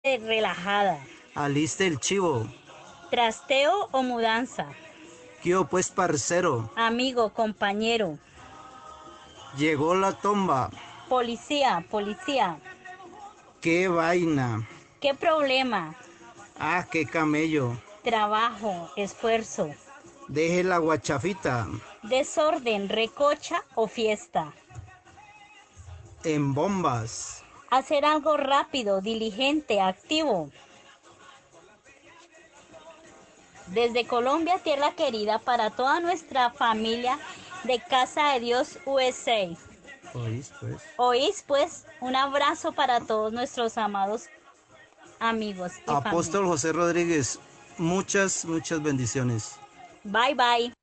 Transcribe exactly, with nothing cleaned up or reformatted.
relajada. Aliste el chivo. Trasteo o mudanza. ¿Qué hubo, pues, parcero? Amigo, compañero. Llegó la tomba. Policía, policía. ¡Qué vaina! ¿Qué problema? ¡Ah, qué camello! Trabajo, esfuerzo. Deje la guachafita. Desorden, recocha o fiesta. En bombas. Hacer algo rápido, diligente, activo. Desde Colombia, tierra querida, para toda nuestra familia de Casa de Dios U S A. ¿Oís, pues? Oís, pues, un abrazo para todos nuestros amados amigos y familia. Apóstol José Rodríguez, muchas, muchas bendiciones. Bye, bye.